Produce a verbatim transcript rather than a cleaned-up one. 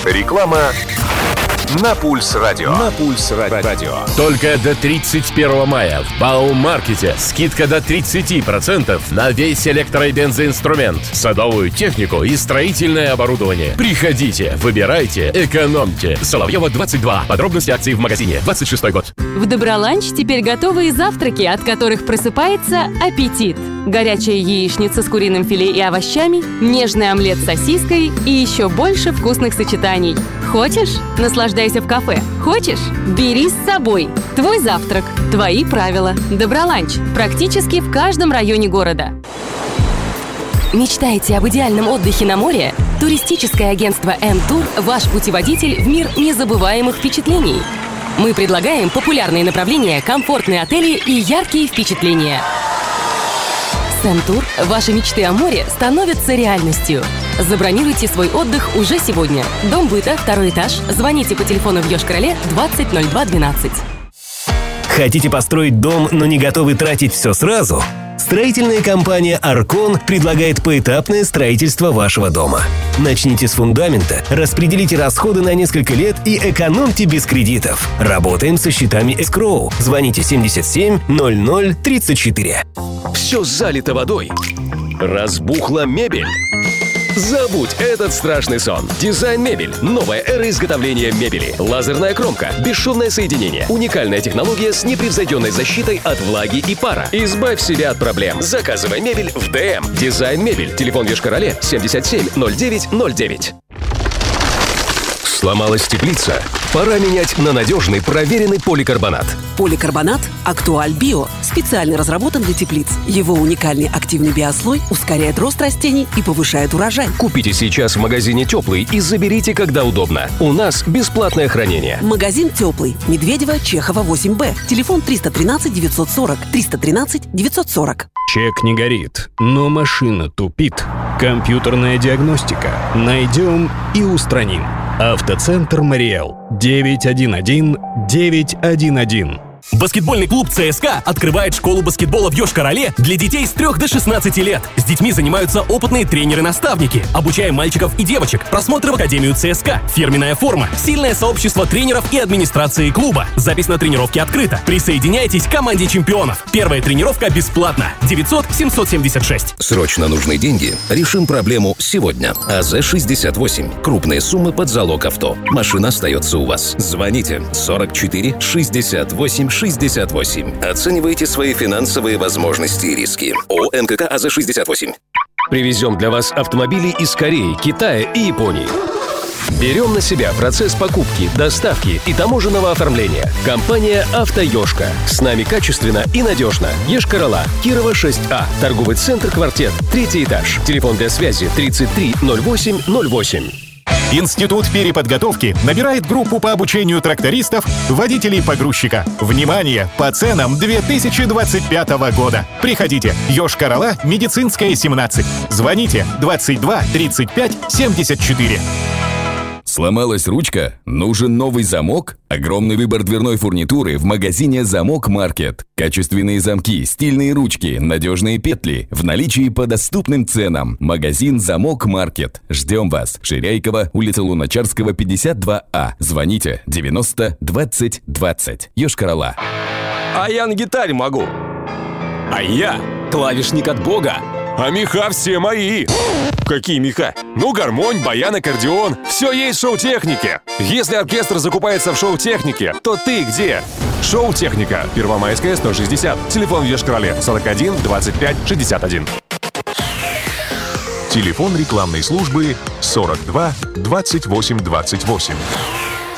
Реклама на Пульс Радио. На Пульс Радио. Только до тридцать первого мая в Баумаркете скидка до тридцать процентов на весь электро- и бензоинструмент, садовую технику и строительное оборудование. Приходите, выбирайте, экономьте. Соловьева, двадцать два. Подробности акции в магазине. двадцать шестой год. В Доброланч теперь готовые завтраки, от которых просыпается аппетит. Горячая яичница с куриным филе и овощами, нежный омлет с сосиской и еще больше вкусных сочетаний. Хочешь? Наслаждайся в кафе. Хочешь? Бери с собой. Твой завтрак. Твои правила. Доброланч. Практически в каждом районе города. Мечтаете об идеальном отдыхе на море? Туристическое агентство M-Tour – ваш путеводитель в мир незабываемых впечатлений. Мы предлагаем популярные направления, комфортные отели и яркие впечатления. С M-Tour ваши мечты о море становятся реальностью. Забронируйте свой отдых уже сегодня. Дом быта, второй этаж. Звоните по телефону в Йошкар-Оле двадцать ноль два двенадцать. Хотите построить дом, но не готовы тратить все сразу? Строительная компания «Аркон» предлагает поэтапное строительство вашего дома. Начните с фундамента, распределите расходы на несколько лет и экономьте без кредитов. Работаем со счетами эскроу. Звоните семьдесят семь ноль ноль тридцать четыре. Все залито водой. Разбухла мебель. Забудь этот страшный сон. Дизайн Мебель. Новая эра изготовления мебели. Лазерная кромка. Бесшумное соединение. Уникальная технология с непревзойденной защитой от влаги и пара. Избавь себя от проблем. Заказывай мебель в ДМ. Дизайн Мебель. Телефон в Йошкар-Оле семьдесят семь ноль девять ноль девять. Сломалась теплица? Пора менять на надежный, проверенный поликарбонат. Поликарбонат «Актуаль Био» специально разработан для теплиц. Его уникальный активный биослой ускоряет рост растений и повышает урожай. Купите сейчас в магазине «Теплый» и заберите, когда удобно. У нас бесплатное хранение. Магазин «Теплый». Медведева, Чехова, восемь Б. Телефон триста тринадцать девятьсот сорок. триста тринадцать девятьсот сорок. Чек не горит, но машина тупит. Компьютерная диагностика. Найдем и устраним. Автоцентр «Мариэл». девять один один девять один один. Баскетбольный клуб ЦСКА открывает школу баскетбола в Йошкар-Оле для детей с трёх до шестнадцати лет. С детьми занимаются опытные тренеры-наставники. Обучаем мальчиков и девочек. Просмотры в Академию ЦСКА. Фирменная форма. Сильное сообщество тренеров и администрации клуба. Запись на тренировки открыта. Присоединяйтесь к команде чемпионов. Первая тренировка бесплатна. девятьсот семьсот семьдесят шесть. Срочно нужны деньги? Решим проблему сегодня. АЗ шестьдесят восемь. Крупные суммы под залог авто. Машина остается у вас. Звоните сорок четыре шестьдесят восемь шестьдесят восемь. Оценивайте свои финансовые возможности и риски. ООО МКК АЗ шестьдесят восемь. Привезем для вас автомобили из Кореи, Китая и Японии. Берем на себя процесс покупки, доставки и таможенного оформления. Компания «Автоёшка». С нами качественно и надежно. Йошкар-Ола, Кирова, шесть А. Торговый центр «Квартет», третий этаж. Телефон для связи тридцать три ноль восемь ноль восемь. Институт переподготовки набирает группу по обучению трактористов, водителей погрузчика. Внимание! По ценам две тысячи двадцать пятого года. Приходите. Йошкар-Ола, Медицинская, семнадцать. Звоните двадцать два тридцать пять семьдесят четыре. Сломалась ручка? Нужен новый замок? Огромный выбор дверной фурнитуры в магазине «Замок Маркет». Качественные замки, стильные ручки, надежные петли в наличии по доступным ценам. Магазин «Замок Маркет». Ждем вас. Ширяйкова, улица Луначарского, пятьдесят два А. Звоните девяносто двадцать двадцать. Йошкар-Ола. А я на гитаре могу. А я клавишник от Бога. А меха все мои. Какие меха? Ну, гармонь, баян, аккордеон. Все есть в шоу-технике. Если оркестр закупается в шоу-технике, то ты где? Шоу-техника. Первомайская, сто шестьдесят. Телефон в Йошкар-Оле сорок один двадцать пять шестьдесят один. Телефон рекламной службы сорок два двадцать восемь двадцать восемь.